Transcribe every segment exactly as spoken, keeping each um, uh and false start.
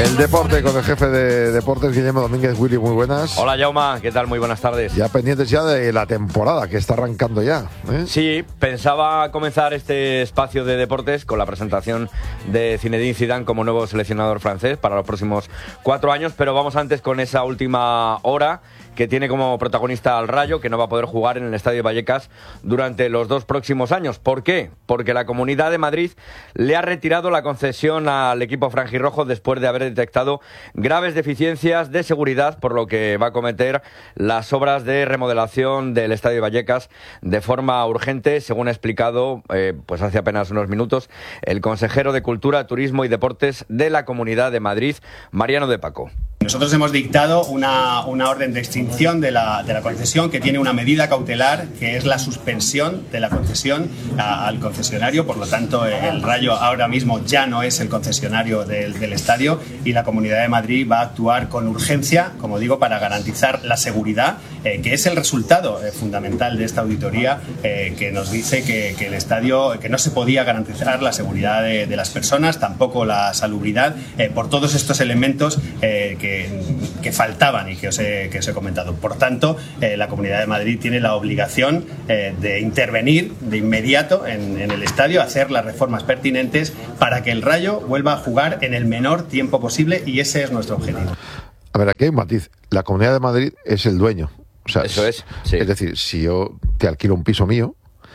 El deporte con el jefe de deportes, Guillermo Domínguez. Willy, muy buenas. Hola, Jaume, ¿qué tal? Muy buenas tardes. Ya pendientes ya de la temporada que está arrancando ya, ¿eh? Sí, pensaba comenzar este espacio de deportes con la presentación de Zinedine Zidane como nuevo seleccionador francés para los próximos cuatro años, pero vamos antes con esa última hora que tiene como protagonista al Rayo, que no va a poder jugar en el Estadio Vallecas durante los dos próximos años. ¿Por qué? Porque la Comunidad de Madrid le ha retirado la concesión al equipo franjirrojo después de haber detectado graves deficiencias de seguridad, por lo que va a acometer las obras de remodelación del Estadio Vallecas de forma urgente, según ha explicado eh, pues hace apenas unos minutos el consejero de Cultura, Turismo y Deportes de la Comunidad de Madrid, Mariano de Paco. Nosotros hemos dictado una, una orden de extinción de la, de la concesión que tiene una medida cautelar, que es la suspensión de la concesión a, al concesionario. Por lo tanto, el Rayo ahora mismo ya no es el concesionario del, del estadio, y la Comunidad de Madrid va a actuar con urgencia, como digo, para garantizar la seguridad, eh, que es el resultado eh, fundamental de esta auditoría, eh, que nos dice que, que el estadio, que no se podía garantizar la seguridad de, de las personas, tampoco la salubridad, eh, por todos estos elementos eh, que Que, que faltaban y que os he, que os he comentado. Por tanto, eh, la Comunidad de Madrid tiene la obligación eh, de intervenir de inmediato en, en el estadio, hacer las reformas pertinentes para que el Rayo vuelva a jugar en el menor tiempo posible, y ese es nuestro objetivo. A ver, aquí hay un matiz. La Comunidad de Madrid es el dueño. O sea, Eso es, sí. Es decir, si yo te alquilo un piso mío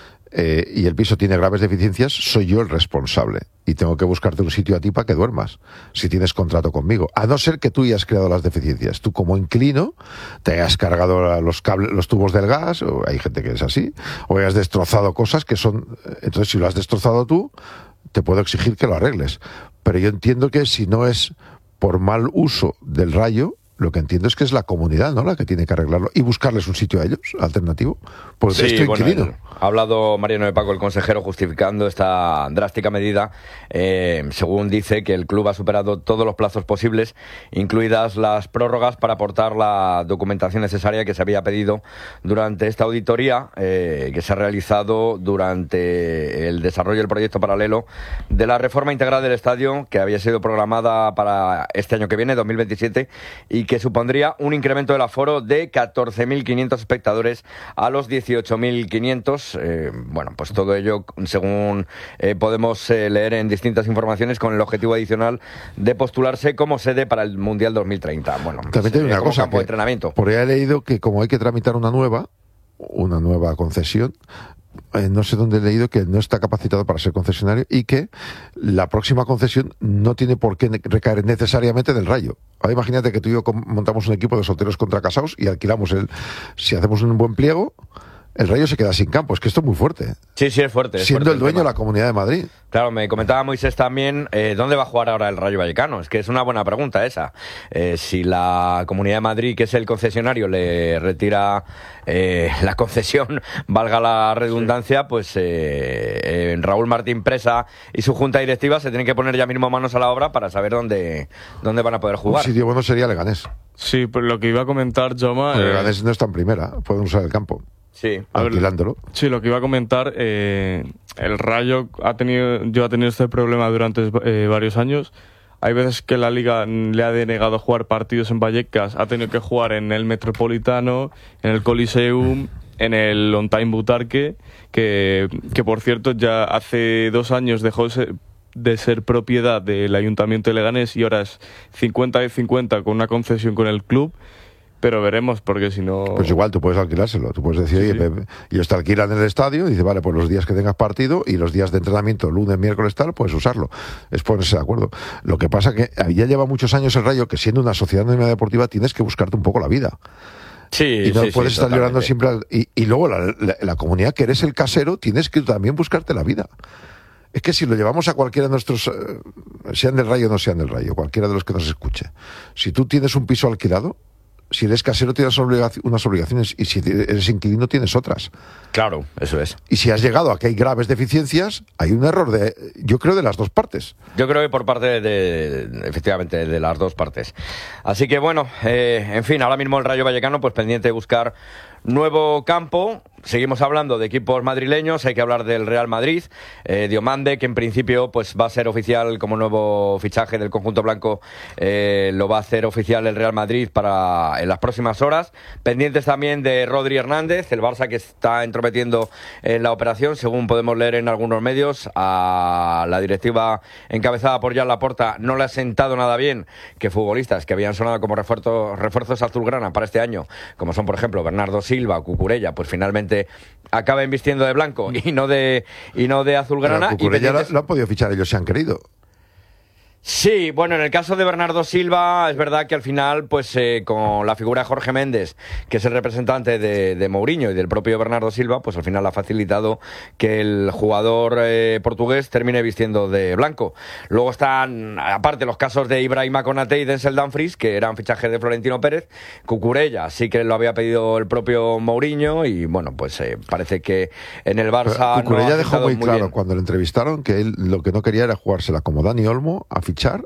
eh, y el piso tiene graves deficiencias, soy yo el responsable. Y tengo que buscarte un sitio a ti para que duermas, si tienes contrato conmigo. A no ser que tú hayas creado las deficiencias. Tú, como inquilino, te hayas cargado los cables, los tubos del gas, o hay gente que es así, o hayas destrozado cosas que son... Entonces, si lo has destrozado tú, te puedo exigir que lo arregles. Pero yo entiendo que si no es por mal uso del Rayo, lo que entiendo es que es la comunidad, ¿no?, la que tiene que arreglarlo y buscarles un sitio a ellos, alternativo. Porque sí, estoy bueno, inquilino. El, ha hablado Mariano de Paco, el consejero, justificando esta drástica medida. Eh, según dice, que el club ha superado todos los plazos posibles, incluidas las prórrogas, para aportar la documentación necesaria que se había pedido durante esta auditoría, eh, que se ha realizado durante el desarrollo del proyecto paralelo de la reforma integral del estadio, que había sido programada para este año que viene, dos mil veintisiete, y que supondría un incremento del aforo de catorce mil quinientos espectadores a los dieciocho mil quinientos. Eh, bueno, pues todo ello, según eh, podemos eh, leer en distintas informaciones, con el objetivo adicional de postularse como sede para el Mundial dos mil treinta. Bueno, también pues, hay una como cosa, campo de que entrenamiento. Por ahí he leído que como hay que tramitar una nueva, una nueva concesión, Eh, no sé dónde he leído que no está capacitado para ser concesionario, y que la próxima concesión no tiene por qué recaer necesariamente del Rayo. Ahora imagínate que tú y yo montamos un equipo de solteros contra casados y alquilamos el... Si hacemos un buen pliego, el Rayo se queda sin campo. Es que esto es muy fuerte. Sí, sí, es fuerte. Es Siendo fuerte el dueño tema. de la Comunidad de Madrid. Claro, me comentaba Moisés también, eh, ¿dónde va a jugar ahora el Rayo Vallecano? Es que es una buena pregunta esa. Eh, si la Comunidad de Madrid, que es el concesionario, le retira eh, la concesión, valga la redundancia, pues eh, eh, Raúl Martín Presa y su junta directiva se tienen que poner ya mismo manos a la obra para saber dónde, dónde van a poder jugar. Un sitio bueno sería Leganés. Sí, pues lo que iba a comentar, Jaume... Eh, Eh, Leganés no está en primera, pueden usar el campo. Sí. Alquilándolo. Sí, lo que iba a comentar, eh, el Rayo ha tenido, yo ha tenido este problema durante eh, varios años. Hay veces que la Liga le ha denegado jugar partidos en Vallecas, ha tenido que jugar en el Metropolitano, en el Coliseum, en el On Time Butarque, que, que por cierto ya hace dos años dejó de, de ser propiedad del Ayuntamiento de Leganés y ahora es cincuenta de cincuenta con una concesión con el club. Pero veremos, porque si no... Pues igual, tú puedes alquilárselo. Tú puedes decir, Sí, oye, sí. me- ellos te alquilan en el estadio, y dice, vale, pues los días que tengas partido y los días de entrenamiento, lunes, miércoles, tal, puedes usarlo. Es ponerse de acuerdo. Lo que pasa que ya lleva muchos años el Rayo, que siendo una sociedad anónima deportiva tienes que buscarte un poco la vida. Sí, Y no sí, puedes sí, estar llorando totalmente. siempre. al- Y, y luego la, la- la comunidad, que eres el casero, tienes que también buscarte la vida. Es que si lo llevamos a cualquiera de nuestros, eh, sean del Rayo o no sean del Rayo, cualquiera de los que nos escuche, si tú tienes un piso alquilado, si eres casero tienes obligaci- unas obligaciones, y si eres inquilino tienes otras. Claro, eso es. Y si has llegado a que hay graves deficiencias, hay un error de, yo creo, de las dos partes. Yo creo que por parte de, de- efectivamente, de las dos partes. Así que bueno, eh, en fin, ahora mismo el Rayo Vallecano, pues pendiente de buscar nuevo campo. seguimos hablando de equipos madrileños, hay que hablar del Real Madrid, eh, Diomande, que en principio pues va a ser oficial como nuevo fichaje del conjunto blanco, eh, lo va a hacer oficial el Real Madrid para en las próximas horas. Pendientes también de Rodri Hernández, el Barça que está entrometiendo en la operación, según podemos leer en algunos medios. A la directiva encabezada por Joan Laporta no le ha sentado nada bien que futbolistas que habían sonado como refuerzos, refuerzos azulgrana para este año, como son por ejemplo Bernardo Silva o Cucurella, pues finalmente acaben vistiendo de blanco y no de y no de azulgrana. Pero Cucurella y pendientes... lo, lo han podido fichar ellos si han querido. Sí, bueno, en el caso de Bernardo Silva es verdad que al final, pues eh, con la figura de Jorge Méndez, que es el representante de, de Mourinho y del propio Bernardo Silva, pues al final ha facilitado que el jugador eh, portugués termine vistiendo de blanco. Luego están, aparte, los casos de Ibrahima Konaté y Denzel Dumfries, que eran fichajes de Florentino Pérez. Cucurella sí que lo había pedido el propio Mourinho y bueno, pues eh, parece que en el Barça... Pero Cucurella no ha dejó muy, muy claro bien. Cuando le entrevistaron que él lo que no quería era jugársela como Dani Olmo a fichar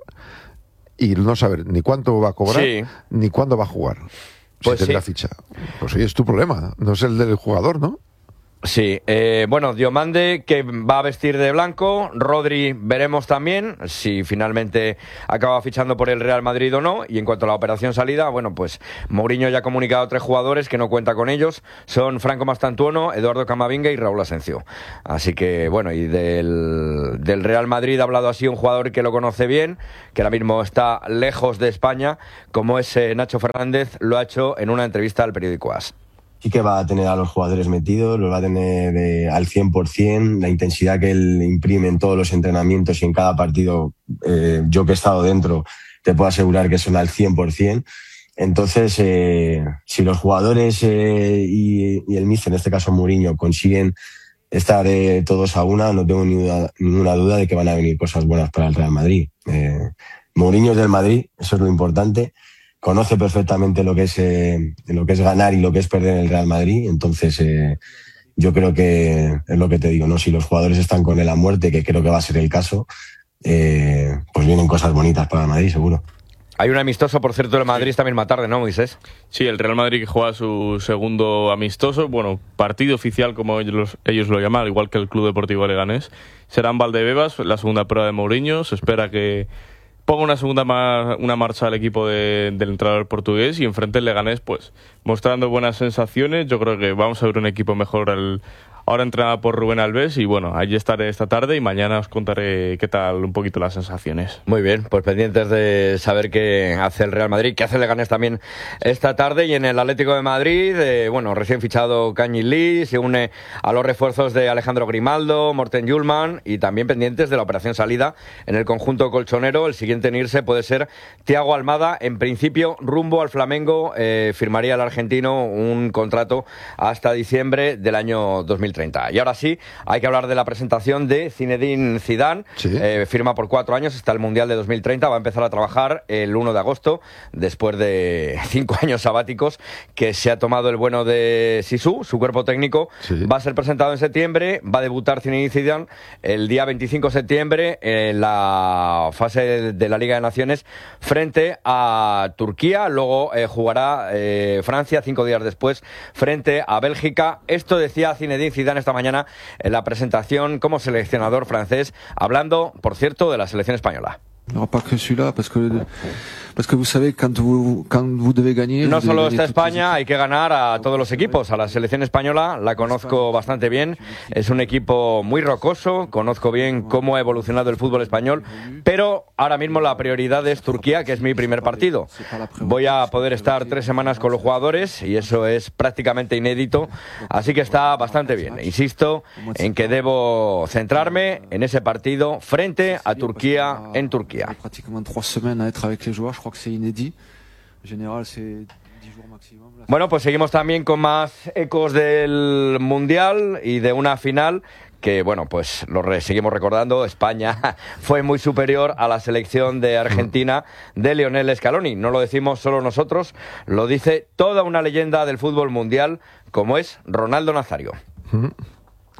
y no saber ni cuánto va a cobrar, sí, ni cuándo va a jugar. Pues si tendrá sí. ficha. Pues oye, es tu problema, no es el del jugador, ¿no? Sí, eh, bueno, Diomande que va a vestir de blanco, Rodri veremos también si finalmente acaba fichando por el Real Madrid o no, y en cuanto a la operación salida, bueno, pues Mourinho ya ha comunicado a tres jugadores que no cuenta con ellos, son Franco Mastantuono, Eduardo Camavinga y Raúl Asencio. Así que, bueno, y del, del Real Madrid ha hablado así un jugador que lo conoce bien, que ahora mismo está lejos de España, como es eh, Nacho Fernández, lo ha hecho en una entrevista al periódico A S. Sí que va a tener a los jugadores metidos, los va a tener eh, al cien por ciento, la intensidad que él imprime en todos los entrenamientos y en cada partido, eh, yo que he estado dentro, te puedo asegurar que son al cien por ciento. Entonces, eh, si los jugadores eh, y, y el míster, en este caso Mourinho, consiguen estar eh, todos a una, no tengo ninguna, ninguna duda de que van a venir cosas buenas para el Real Madrid. Eh, Mourinho es del Madrid, eso es lo importante. Conoce perfectamente lo que es eh, lo que es ganar y lo que es perder en el Real Madrid, entonces eh, yo creo que es lo que te digo, ¿no? Si los jugadores están con él a muerte, que creo que va a ser el caso, eh, pues vienen cosas bonitas para el Madrid, seguro. Hay un amistoso, por cierto, del Madrid esta misma tarde, ¿no, Moisés? Sí, el Real Madrid que juega su segundo amistoso, bueno, partido oficial como ellos, ellos lo llaman, igual que el Club Deportivo Leganés. Será en Valdebebas, la segunda prueba de Mourinho, se espera que ponga una segunda mar- una marcha al equipo de, del entrenador portugués y enfrente el Leganés, pues mostrando buenas sensaciones. Yo creo que vamos a ver un equipo mejor al, ahora entrenado por Rubén Alves y bueno, allí estaré esta tarde y mañana os contaré qué tal un poquito las sensaciones. Muy bien, pues pendientes de saber qué hace el Real Madrid, qué hace el Leganés también esta tarde. Y en el Atlético de Madrid, eh, bueno, recién fichado Kangin Lee, se une a los refuerzos de Alejandro Grimaldo, Morten Hjulmand y también pendientes de la operación salida en el conjunto colchonero. El siguiente en irse puede ser Thiago Almada, en principio rumbo al Flamengo, eh, firmaría el argentino un contrato hasta diciembre del año dos mil treinta. Y ahora sí, hay que hablar de la presentación de Zinedine Zidane, sí. eh, firma por cuatro años hasta el Mundial de dos mil treinta, va a empezar a trabajar el uno de agosto, después de cinco años sabáticos que se ha tomado el bueno de Sisu, su cuerpo técnico, sí. Va a ser presentado en septiembre, va a debutar Zinedine Zidane el día veinticinco de septiembre en la fase de la Liga de Naciones frente a Turquía, luego eh, jugará eh, Francia cinco días después frente a Bélgica. Esto decía Zinedine Zidane esta mañana en la presentación como seleccionador francés, hablando, por cierto, de la selección española. No, pas que celui-là, parce que, parce que vous savez, quand vous, quand vous devez gagner... No solo está España, hay que ganar a todos los equipos. A la selección española la conozco bastante bien. Es un equipo muy rocoso, conozco bien cómo ha evolucionado el fútbol español, pero ahora mismo la prioridad es Turquía, que es mi primer partido. Voy a poder estar tres semanas con los jugadores y eso es prácticamente inédito, así que está bastante bien. Insisto en que debo centrarme en ese partido frente a Turquía en Turquía. Bueno, pues seguimos también con más ecos del Mundial y de una final que, bueno, pues lo re- seguimos recordando. España fue muy superior a la selección de Argentina de Lionel Scaloni. No lo decimos solo nosotros, lo dice toda una leyenda del fútbol mundial como es Ronaldo Nazario.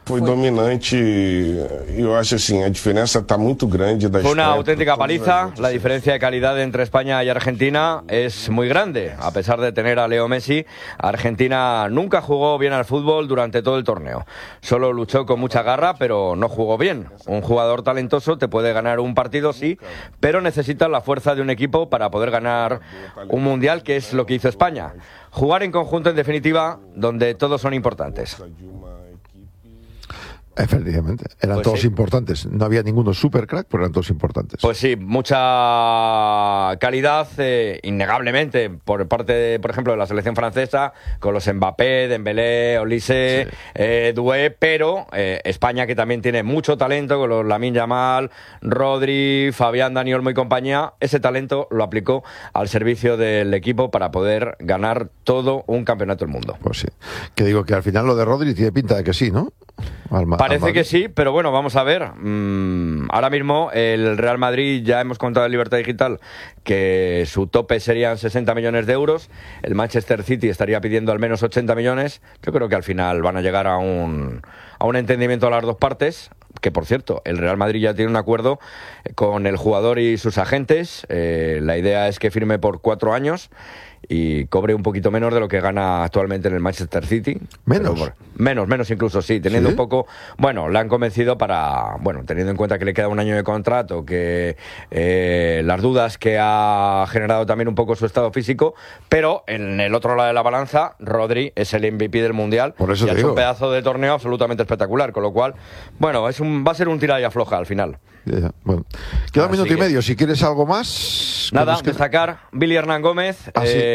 Foi dominante e eu acho assim, a diferença está muito grande da Fue una Espanha auténtica para todas paliza. as La diferencia de calidad entre España y Argentina es muy grande. A pesar de tener a Leo Messi, Argentina nunca jugó bien al fútbol durante todo el torneo. Solo luchó con mucha garra, pero no jugó bien. Un jugador talentoso te puede ganar un partido, sí, pero necesita la fuerza de un equipo para poder ganar un mundial, que es lo que hizo España. Jugar en conjunto, en definitiva, donde todos son importantes. Efectivamente, eran Pues todos sí. importantes. No había ninguno super crack, pero eran todos importantes. Pues sí, mucha calidad, eh, innegablemente, por parte, de, por ejemplo, de la selección francesa, con los Mbappé, Dembélé, Olise, Sí. eh, Doué, pero eh, España, que también tiene mucho talento, con los Lamine Yamal, Rodri, Fabián, Dani Olmo y compañía, ese talento lo aplicó al servicio del equipo para poder ganar todo un campeonato del mundo. Pues sí. Que digo que al final lo de Rodri tiene pinta de que sí, ¿no? Al Ma- al Parece Madrid. que sí, pero bueno, vamos a ver. Mm, ahora mismo el Real Madrid, ya hemos contado en Libertad Digital que su tope serían sesenta millones de euros. El Manchester City estaría pidiendo al menos ochenta millones. Yo creo que al final van a llegar a un, a un entendimiento a las dos partes. Que, por cierto, el Real Madrid ya tiene un acuerdo con el jugador y sus agentes. Eh, la idea es que firme por cuatro años y cobre un poquito menos de lo que gana actualmente en el Manchester City. ¿Menos? Pero por- menos, menos incluso, sí, teniendo ¿Sí? un poco... Bueno, le han convencido para... Bueno, teniendo en cuenta que le queda un año de contrato, que eh, las dudas que ha generado también un poco su estado físico, pero en el otro lado de la balanza, Rodri es el M V P del Mundial. Por eso y te ha hecho digo. un pedazo de torneo absolutamente espectacular, con lo cual, bueno, es un, va a ser un tira y afloja al final. Ya, ya. Bueno, queda un Así minuto y que- medio. Si quieres algo más... que Nada, nos quede. destacar Billy Hernán Gómez. Ah, sí. eh,